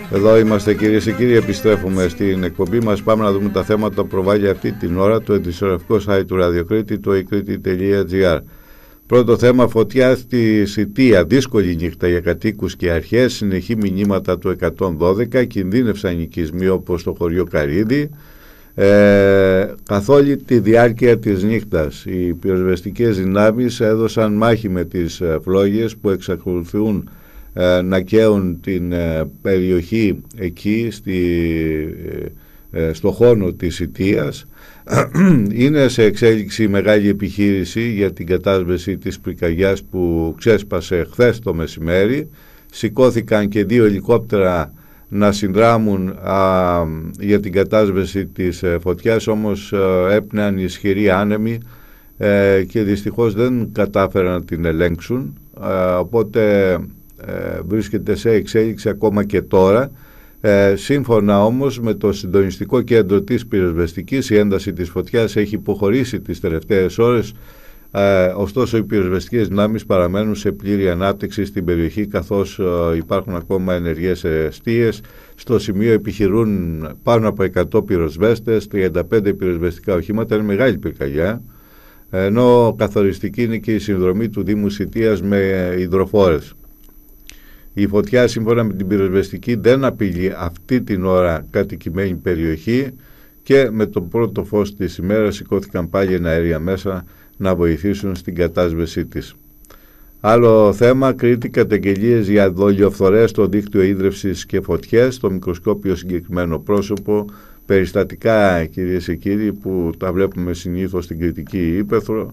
Εδώ είμαστε κυρίες και κύριοι, επιστρέφουμε στην εκπομπή μας. Πάμε να δούμε τα θέματα που προβάλλει αυτή την ώρα το ειδησιογραφικό site του Ραδιοκρίτη, το ikriti.gr. Πρώτο θέμα, φωτιά στη Σιτία, δύσκολη νύχτα για κατοίκους και αρχές, συνεχή μηνύματα του 112, κινδύνευσαν οικισμοί όπως το χωριό Καρύδι. Καθ' όλη τη διάρκεια της νύχτας οι πυροσβεστικές δυνάμεις έδωσαν μάχη με τις φλόγες που εξακολουθούν να καίουν την περιοχή εκεί στο χώρο της Σιτίας. Είναι σε εξέλιξη μεγάλη επιχείρηση για την κατάσβεση της πυρκαγιάς που ξέσπασε χθες το μεσημέρι. Σηκώθηκαν και 2 ελικόπτερα να συνδράμουν για την κατάσβεση της φωτιάς, όμως έπνεαν ισχυροί άνεμοι και δυστυχώς δεν κατάφεραν να την ελέγξουν, οπότε βρίσκεται σε εξέλιξη ακόμα και τώρα. Σύμφωνα όμως με το συντονιστικό κέντρο της πυροσβεστικής, η ένταση της φωτιάς έχει υποχωρήσει τις τελευταίες ώρες, ωστόσο οι πυροσβεστικές δυνάμεις παραμένουν σε πλήρη ανάπτυξη στην περιοχή, καθώς υπάρχουν ακόμα ενεργές εστίες. Στο σημείο επιχειρούν πάνω από 100 πυροσβέστες, 35 πυροσβεστικά οχήματα, είναι μεγάλη πυρκαγιά, ενώ καθοριστική είναι και η συνδρομή του Δήμου Σιτίας με υδροφόρες. Η φωτιά, σύμφωνα με την πυροσβεστική, δεν απειλεί αυτή την ώρα κατοικημένη περιοχή και με το πρώτο φως της ημέρας σηκώθηκαν πάλι εναέρια μέσα να βοηθήσουν στην κατάσβεσή της. Άλλο θέμα, Κρήτη, καταγγελίες για δολιοφθορές στο δίκτυο ίδρυυσης και φωτιές, στο μικροσκόπιο συγκεκριμένο πρόσωπο, περιστατικά κυρίες και κύριοι που τα βλέπουμε συνήθως στην Κρητική Ύπαιθρο.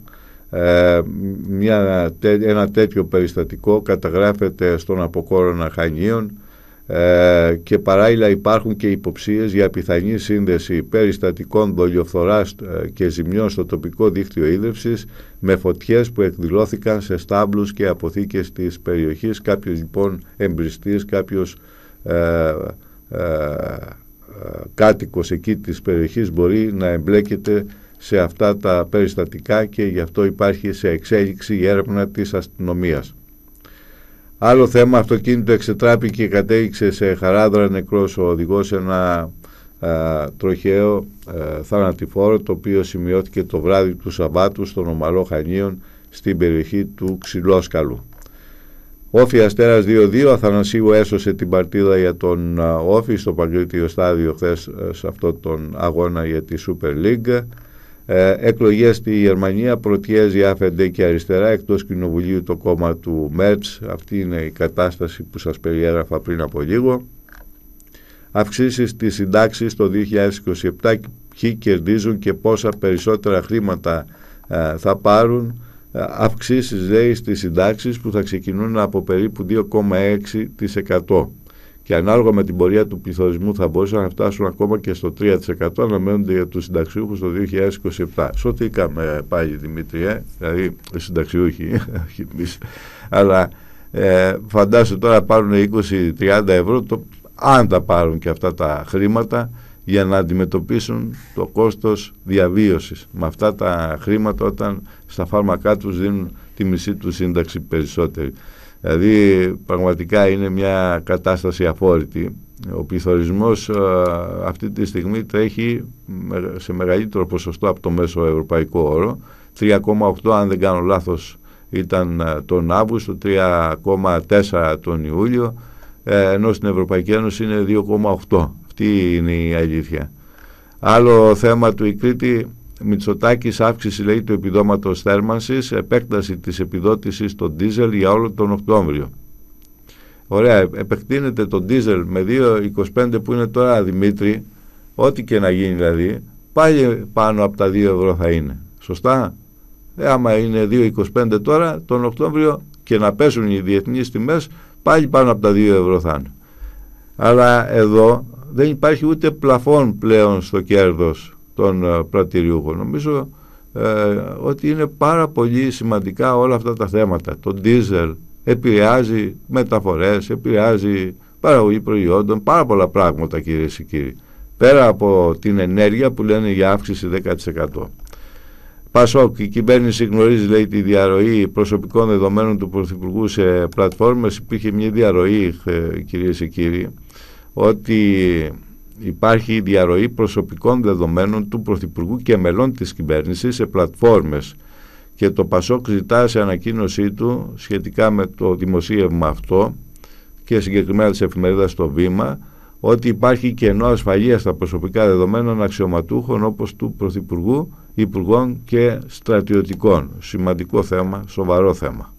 Ένα τέτοιο περιστατικό καταγράφεται στον Αποκόρονα Χανίων και παράλληλα υπάρχουν και υποψίες για πιθανή σύνδεση περιστατικών δολιοφθοράς και ζημιών στο τοπικό δίκτυο ίδρυυσης με φωτιές που εκδηλώθηκαν σε στάμπλους και αποθήκες της περιοχής. Κάποιος λοιπόν εμπριστής, κάποιος κάτοικος εκεί της περιοχής μπορεί να εμπλέκεται σε αυτά τα περιστατικά και γι' αυτό υπάρχει σε εξέλιξη η έρευνα της αστυνομίας. Άλλο θέμα, αυτοκίνητο εξετράπηκε και κατέληξε σε Χαράδρα, νεκρός ο οδηγός σε ένα τροχαίο θανατηφόρο, το οποίο σημειώθηκε το βράδυ του Σαββάτου στον Ομαλό Χανίων στην περιοχή του Ξυλόσκαλου. Όφη Αστέρας 2-2, Αθανασίου έσωσε την παρτίδα για τον Όφη στο παγκόσμιο στάδιο χθες σε αυτόν τον αγώνα για τη Super League. Εκλογές στη Γερμανία, πρωτιέζει ΑΦΕΝΤΕ και αριστερά, εκτός κοινοβουλίου το κόμμα του Μέρτς. Αυτή είναι η κατάσταση που σας περιέγραφα πριν από λίγο. Αυξήσεις της συντάξης το 2027, ποιοι κερδίζουν και πόσα περισσότερα χρήματα θα πάρουν. Αυξήσεις λέει στις συντάξεις που θα ξεκινούν από περίπου 2,6% και ανάλογα με την πορεία του πληθωρισμού θα μπορούσαν να φτάσουν ακόμα και στο 3%, αναμένονται για τους συνταξιούχους το 2027. Σωθήκαμε πάλι, Δημήτρη, δηλαδή οι συνταξιούχοι, αλλά φαντάσου τώρα πάρουν 20-30 ευρώ, αν τα πάρουν και αυτά τα χρήματα, για να αντιμετωπίσουν το κόστος διαβίωσης. Με αυτά τα χρήματα, όταν στα φάρμακά τους δίνουν τη μισή του σύνταξη περισσότερη. Δηλαδή πραγματικά είναι μια κατάσταση αφόρητη. Ο πληθωρισμός αυτή τη στιγμή τρέχει σε μεγαλύτερο ποσοστό από το μέσο ευρωπαϊκό όρο. 3,8 αν δεν κάνω λάθος ήταν τον Αύγουστο, 3,4 τον Ιούλιο, ενώ στην Ευρωπαϊκή Ένωση είναι 2,8. Αυτή είναι η αλήθεια. Άλλο θέμα του η Κρήτη, Μητσοτάκης, αύξηση λέει του επιδόματος θέρμανσης, επέκταση της επιδότησης στο ντίζελ για όλο τον Οκτώβριο. Ωραία, επεκτείνεται το ντίζελ με 2,25 που είναι τώρα, Δημήτρη, ό,τι και να γίνει δηλαδή, πάλι πάνω από τα 2 ευρώ θα είναι. Σωστά? Άμα είναι 2,25 τώρα, τον Οκτώβριο και να πέσουν οι διεθνείς τιμές, πάλι πάνω από τα 2 ευρώ θα είναι. Αλλά εδώ δεν υπάρχει ούτε πλαφόν πλέον στο κέρδος των πρατηριούχων. Νομίζω ότι είναι πάρα πολύ σημαντικά όλα αυτά τα θέματα. Το ντίζελ επηρεάζει μεταφορές, επηρεάζει παραγωγή προϊόντων, πάρα πολλά πράγματα κυρίες και κύριοι. Πέρα από την ενέργεια που λένε για αύξηση 10%. Πασόκ, η κυβέρνηση γνωρίζει λέει τη διαρροή προσωπικών δεδομένων του Πρωθυπουργού σε πλατφόρμες. Υπήρχε μια διαρροή κυρίες και κύριοι ότι υπάρχει διαρροή προσωπικών δεδομένων του Πρωθυπουργού και μελών της κυβέρνησης σε πλατφόρμες, και το ΠΑΣΟΚ ζητά σε ανακοίνωσή του σχετικά με το δημοσίευμα αυτό και συγκεκριμένα της εφημερίδας Το Βήμα, ότι υπάρχει κενό ασφαλείας στα προσωπικά δεδομένα αξιωματούχων όπως του Πρωθυπουργού, Υπουργών και στρατιωτικών. Σημαντικό θέμα, σοβαρό θέμα.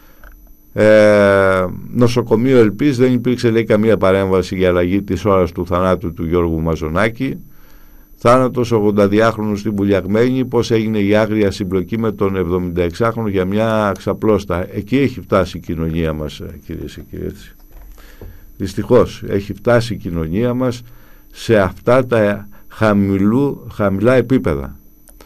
Νοσοκομείο Ελπής, δεν υπήρξε, λέει, καμία παρέμβαση για αλλαγή της ώρας του θανάτου του Γιώργου Μαζονάκη. Θάνατος 82χρονου στην Πουλιαγμένη, πώς έγινε η άγρια συμπλοκή με τον 76χρονο για μια ξαπλώστα. Εκεί έχει φτάσει η κοινωνία μας, κυρίες και κύριοι. Δυστυχώς έχει φτάσει η κοινωνία μας σε αυτά τα χαμηλά επίπεδα.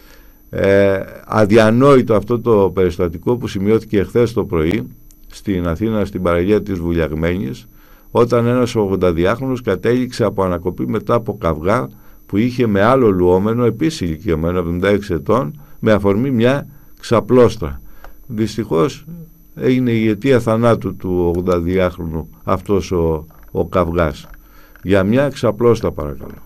Αδιανόητο αυτό το περιστατικό που σημειώθηκε εχθές το πρωί στην Αθήνα, στην παραλία της Βουλιαγμένης, όταν ένας 82χρονος κατέληξε από ανακοπή μετά από καυγά που είχε με άλλο λουόμενο, επίσης ηλικιωμένο 76 ετών, με αφορμή μια ξαπλώστρα. Δυστυχώς έγινε η αιτία θανάτου του 82χρονου αυτός ο καυγάς, για μια ξαπλώστα, παρακαλώ.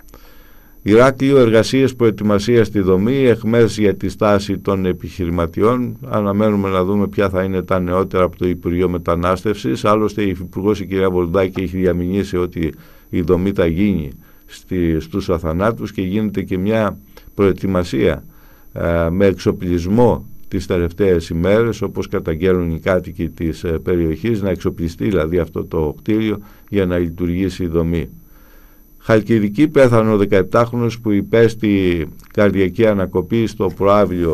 Ηράκλειο, εργασίες προετοιμασίας στη δομή, εχμές για τη στάση των επιχειρηματιών. Αναμένουμε να δούμε ποια θα είναι τα νεότερα από το Υπουργείο Μετανάστευσης. Άλλωστε η Υφυπουργός, η κυρία Βολντάκη, έχει διαμηνήσει ότι η δομή θα γίνει στους αθανάτους και γίνεται και μια προετοιμασία με εξοπλισμό τις τελευταίες ημέρες, όπως καταγγέλνουν οι κάτοικοι της περιοχής, να εξοπλιστεί δηλαδή αυτό το κτίριο για να λειτουργήσει η δομή. Χαλκιδική, πέθανε ο 17χρονος που υπέστη καρδιακή ανακοπή στο προαύλιο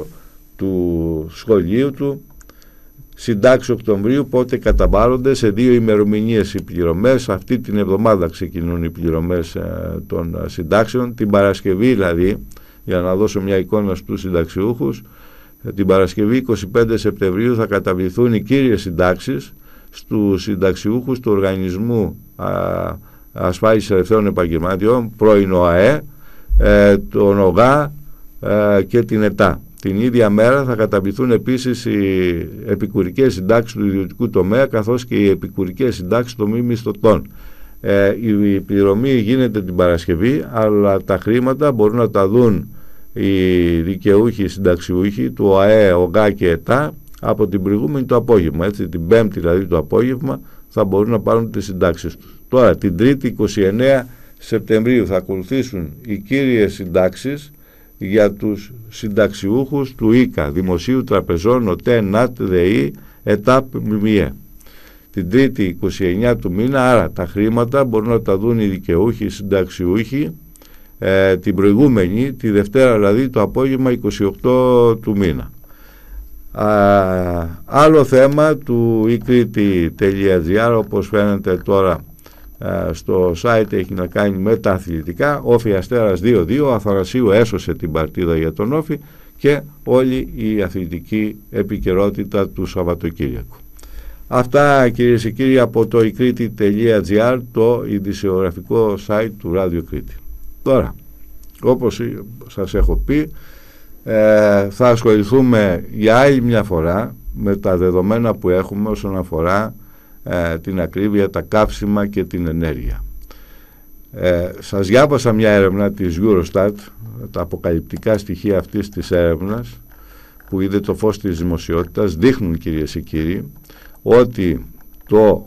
του σχολείου του. Συντάξεις Οκτωβρίου, πότε καταβάλλονται? Σε 2 ημερομηνίες οι πληρωμές. Αυτή την εβδομάδα ξεκινούν οι πληρωμές των συντάξεων. Την Παρασκευή δηλαδή, για να δώσω μια εικόνα στους συνταξιούχους, την Παρασκευή 25 Σεπτεμβρίου θα καταβληθούν οι κύριες συντάξεις στους συνταξιούχους του Οργανισμού Ασφάλισης Ελευθέρων Επαγγελματιών, πρώην ΟΑΕ, τον ΟΓΑ και την ΕΤΑ. Την ίδια μέρα θα καταβληθούν επίσης οι επικουρικές συντάξεις του ιδιωτικού τομέα, καθώς και οι επικουρικές συντάξεις των μη μισθωτών. Η πληρωμή γίνεται την Παρασκευή, αλλά τα χρήματα μπορούν να τα δουν οι δικαιούχοι, οι συνταξιούχοι του ΟΑΕ, ΟΓΑ και ΕΤΑ από την προηγούμενη το απόγευμα. Έτσι, την Πέμπτη δηλαδή το απόγευμα θα μπορούν να πάρουν τις συντάξεις τους. Τώρα την Τρίτη 29 Σεπτεμβρίου θα ακολουθήσουν οι κύριες συντάξεις για τους συνταξιούχους του ΙΚΑ, Δημοσίου Τραπεζών, ΟΤΕ, ΝΑΤ, ΔΕΗ, ΕΤΑΠ, ΜΜΕ. Την Τρίτη 29 του μήνα, άρα τα χρήματα μπορούν να τα δουν οι δικαιούχοι, οι συνταξιούχοι την προηγούμενη, τη Δευτέρα δηλαδή το απόγευμα 28 του μήνα. Άλλο θέμα του ekriti.gr, όπως φαίνεται τώρα στο site, έχει να κάνει με τα αθλητικά. Όφι Αστέρας 2-2, Αθανασίου έσωσε την παρτίδα για τον Όφι και όλη η αθλητική επικαιρότητα του Σαββατοκύριακου. Αυτά, κυρίες και κύριοι, από το ekriti.gr, το ειδησιογραφικό site του Radio Κρήτη. Τώρα, όπως σας έχω πει, θα ασχοληθούμε για άλλη μια φορά με τα δεδομένα που έχουμε όσον αφορά την ακρίβεια, τα καύσιμα και την ενέργεια. Σας διάβασα μια έρευνα της Eurostat, τα αποκαλυπτικά στοιχεία αυτής της έρευνας που είδε το φως της δημοσιότητας δείχνουν, κυρίες και κύριοι, ότι το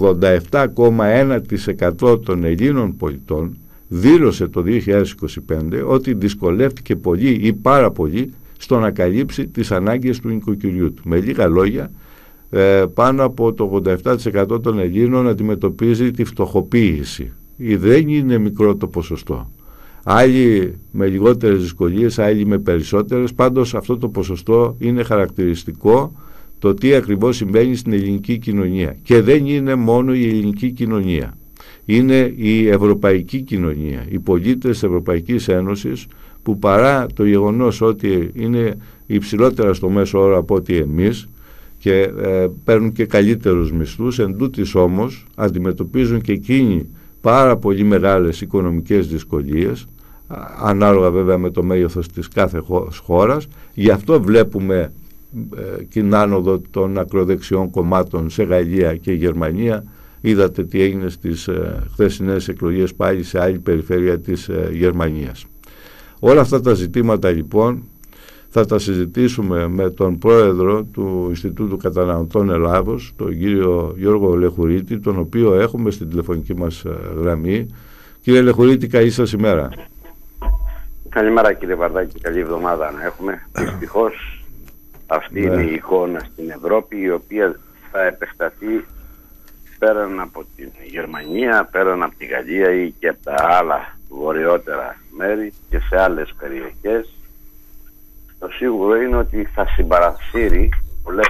87,1% των Ελλήνων πολιτών δήλωσε το 2025 ότι δυσκολεύτηκε πολύ ή πάρα πολύ στο να καλύψει τις ανάγκες του νοικοκυριού του. Με λίγα λόγια, πάνω από το 87% των Ελλήνων αντιμετωπίζει τη φτωχοποίηση. Δεν είναι μικρό το ποσοστό. Άλλοι με λιγότερες δυσκολίες, άλλοι με περισσότερες. Πάντως αυτό το ποσοστό είναι χαρακτηριστικό το τι ακριβώς συμβαίνει στην ελληνική κοινωνία. Και δεν είναι μόνο η ελληνική κοινωνία. Είναι η ευρωπαϊκή κοινωνία, οι πολίτες της Ευρωπαϊκής Ένωσης, που παρά το γεγονός ότι είναι υψηλότερα στο μέσο όρο από ότι εμείς και παίρνουν και καλύτερους μισθούς, εντούτοις όμως αντιμετωπίζουν και εκείνοι πάρα πολύ μεγάλες οικονομικές δυσκολίες, ανάλογα βέβαια με το μέγεθος της κάθε χώρας. Γι' αυτό βλέπουμε την άνοδο των ακροδεξιών κομμάτων σε Γαλλία και Γερμανία είδατε τι έγινε στις χθεσινές εκλογές πάλι σε άλλη περιφέρεια της Γερμανίας. Όλα αυτά τα ζητήματα λοιπόν θα τα συζητήσουμε με τον πρόεδρο του Ινστιτούτου Καταναλωτών Ελλάδος, τον κύριο Γιώργο Λεχουρίτη, τον οποίο έχουμε στην τηλεφωνική μας γραμμή. Κύριε Λεχουρίτη, καλή σας ημέρα. Καλημέρα κύριε Βαρδάκη, καλή εβδομάδα να έχουμε. Δυστυχώς αυτή είναι η εικόνα στην Ευρώπη, η οποία θα επεκταθεί πέραν από την Γερμανία, πέραν από τη Γαλλία ή και από τα άλλα βορειότερα μέρη και σε άλλες περιοχές. Το σίγουρο είναι ότι θα συμπαρασύρει πολλές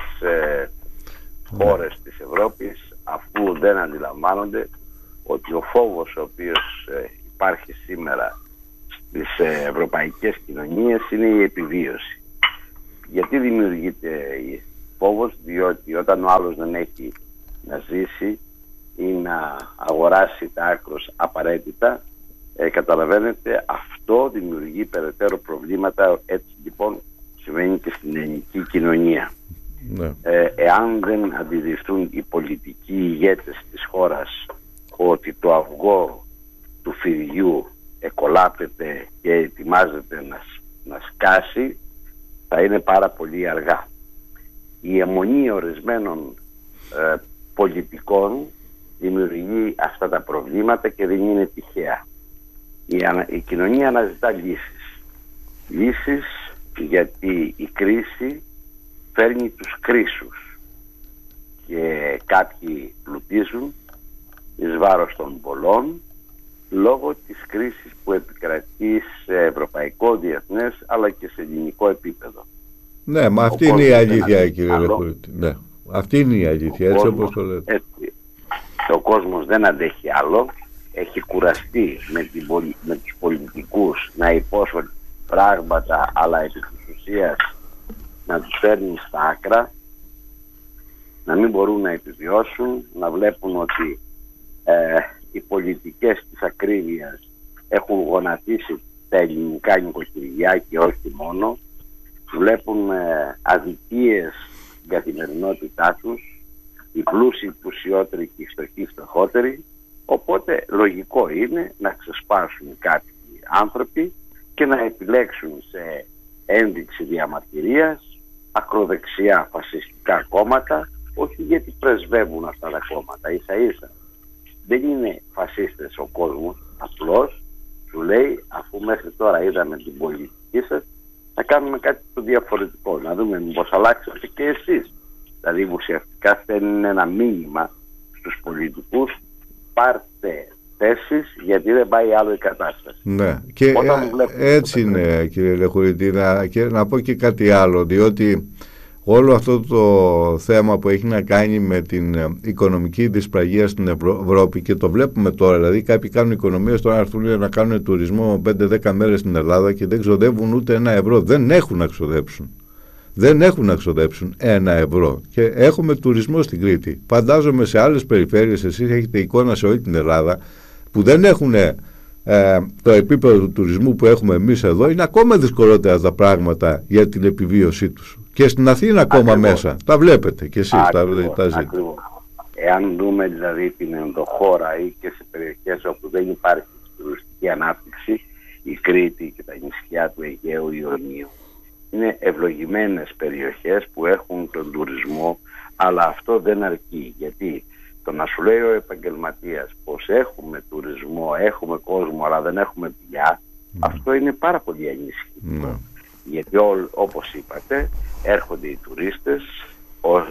χώρες της Ευρώπης, αφού δεν αντιλαμβάνονται ότι ο φόβος ο οποίος υπάρχει σήμερα στις ευρωπαϊκές κοινωνίες είναι η επιβίωση. Γιατί δημιουργείται φόβος? Διότι όταν ο άλλος δεν έχει να ζήσει ή να αγοράσει τα άκρως απαραίτητα, καταλαβαίνετε, αυτό δημιουργεί περαιτέρω προβλήματα. Έτσι λοιπόν συμβαίνει και στην ελληνική κοινωνία. Εάν δεν αντιληφθούν οι πολιτικοί ηγέτες της χώρας ότι το αυγό του φυριού εκολάπτεται και ετοιμάζεται να σκάσει, θα είναι πάρα πολύ αργά. Η αιμονή ορισμένων πολιτικών δημιουργεί αυτά τα προβλήματα και δεν είναι τυχαία. Η κοινωνία αναζητά λύσεις. Λύσεις γιατί η κρίση φέρνει τους κρίσους και κάποιοι πλουτίζουν εις βάρος των πολλών λόγω της κρίσης που επικρατεί σε ευρωπαϊκό, διεθνές αλλά και σε ελληνικό επίπεδο. Ναι, μα αυτή είναι η αλήθεια, κύριε Λεχουρίτη. Ναι, αυτή είναι η αλήθεια, έτσι όπως το λέτε. Ο κόσμος δεν αντέχει άλλο. Έχει κουραστεί με τους πολιτικούς να υπόσχουν πράγματα, αλλά επί της ουσίας να τους φέρνουν στα άκρα, να μην μπορούν να επιβιώσουν, να βλέπουν ότι οι πολιτικές της ακρίβειας έχουν γονατίσει τα ελληνικά νοικοκυριά και όχι μόνο. Βλέπουν αδικίες στην καθημερινότητά τους, οι πλούσιοι πλουσιότεροι και οι φτωχοί φτωχότεροι. Οπότε λογικό είναι να ξεσπάσουν κάποιοι άνθρωποι και να επιλέξουν σε ένδειξη διαμαρτυρίας ακροδεξιά φασιστικά κόμματα, όχι γιατί πρεσβεύουν αυτά τα κόμματα, ίσα ίσα δεν είναι φασίστες ο κόσμος, απλώς σου λέει, αφού μέχρι τώρα είδαμε την πολιτική σας, θα κάνουμε κάτι το διαφορετικό, να δούμε μήπως αλλάξετε και εσείς. Δηλαδή ουσιαστικά στέλνουν ένα μήνυμα στους πολιτικούς: πάρτε θέσεις γιατί δεν πάει άλλο η κατάσταση. Ναι, και έτσι είναι, κύριε Λεχουρίτη. Να πω και κάτι άλλο, διότι όλο αυτό το θέμα που έχει να κάνει με την οικονομική δυσπραγία στην Ευρώπη, και το βλέπουμε τώρα, δηλαδή κάποιοι κάνουν οικονομίες τώρα, έρθουν να κάνουν τουρισμό 5-10 μέρες στην Ελλάδα και δεν ξοδεύουν ούτε €1. Δεν έχουν να ξοδέψουν. Δεν έχουν να ξοδέψουν €1. Και έχουμε τουρισμό στην Κρήτη. Φαντάζομαι σε άλλες περιφέρειες, εσείς έχετε εικόνα σε όλη την Ελλάδα, που δεν έχουν το επίπεδο του τουρισμού που έχουμε εμείς εδώ, είναι ακόμα δυσκολότερα τα πράγματα για την επιβίωσή τους. Και στην Αθήνα ακόμα μέσα. Τα βλέπετε και εσείς τα ζείτε. Εάν δούμε δηλαδή την ενδοχώρα ή και σε περιοχές όπου δεν υπάρχει τουριστική ανάπτυξη, η Κρήτη και τα νησιά του Αιγαίου, Ιωνίου είναι ευλογημένες περιοχές που έχουν τον τουρισμό, αλλά αυτό δεν αρκεί. Γιατί το να σου λέει ο επαγγελματίας πως έχουμε τουρισμό, έχουμε κόσμο, αλλά δεν έχουμε δουλειά, αυτό είναι πάρα πολύ ανησυχητικό. Γιατί όπως είπατε, έρχονται οι τουρίστες ως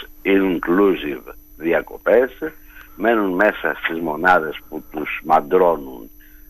inclusive διακοπές, μένουν μέσα στις μονάδες που τους μαντρώνουν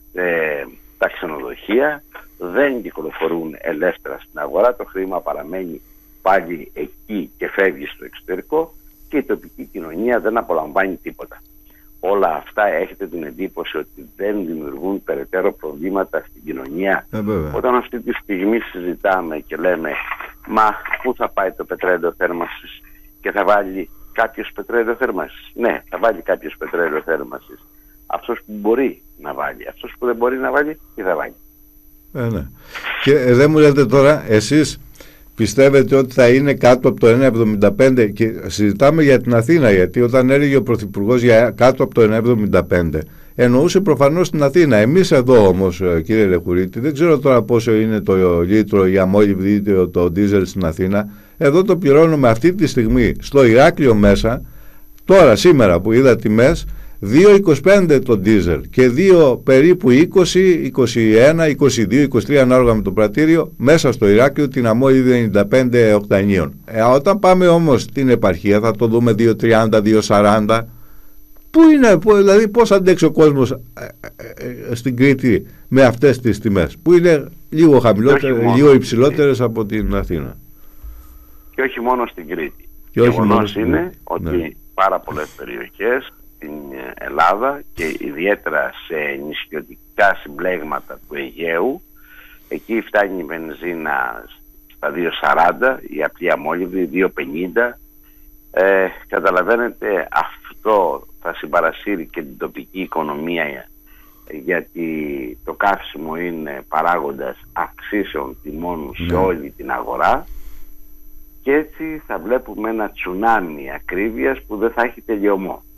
τα ξενοδοχεία, δεν κυκλοφορούν ελεύθερα στην αγορά, το χρήμα παραμένει πάλι εκεί και φεύγει στο εξωτερικό και η τοπική κοινωνία δεν απολαμβάνει τίποτα. Όλα αυτά έχετε την εντύπωση ότι δεν δημιουργούν περαιτέρω προβλήματα στην κοινωνία. Όταν αυτή τη στιγμή συζητάμε και λέμε μα πού θα πάει το πετρέλαιο θέρμανσης και θα βάλει κάποιος πετρέλαιο θέρμανσης. Ναι, θα βάλει κάποιος πετρέλαιο θέρμανσης. Αυτός που μπορεί να βάλει. Αυτός που δεν μπορεί να βάλει, τι θα βάλει. Ναι. Και δεν μου λέτε τώρα, εσείς πιστεύετε ότι θα είναι κάτω από το 1,75? Και συζητάμε για την Αθήνα, γιατί όταν έλεγε ο Πρωθυπουργός για κάτω από το 1,75 εννοούσε προφανώς την Αθήνα. Εμείς εδώ όμως, κύριε Λεχουρίτη, δεν ξέρω τώρα πόσο είναι το λίτρο η αμόλυβδη το ντίζελ στην Αθήνα. Εδώ το πληρώνουμε αυτή τη στιγμή στο Ηράκλειο μέσα, τώρα σήμερα που είδα τιμές, 2,25 το ντίζελ και 2 περίπου 20, 21, 22, 23 ανάλογα με το πρατήριο μέσα στο Ηράκλειο την αμόλυβδη 95 οκτανίων. Όταν πάμε όμως στην επαρχία θα το δούμε 2,30, 2,40. Πού είναι, δηλαδή πώς αντέξει ο κόσμος στην Κρήτη με αυτές τις τιμές που είναι λίγο χαμηλότερες, λίγο υψηλότερες από την Αθήνα? Και όχι μόνο στην Κρήτη. Και όχι μόνο στην είναι Κρήτη. ότι πάρα πολλές περιοχές στην Ελλάδα και ιδιαίτερα σε νησιωτικά συμπλέγματα του Αιγαίου, εκεί φτάνει η βενζίνα στα 2,40, η απλή αμόλυβδη 2,50. Καταλαβαίνετε, αυτό θα συμπαρασύρει και την τοπική οικονομία, γιατί το καύσιμο είναι παράγοντας αυξήσεων τιμών σε όλη την αγορά, και έτσι θα βλέπουμε ένα τσουνάμι ακρίβειας που δεν θα έχει τελειωμό.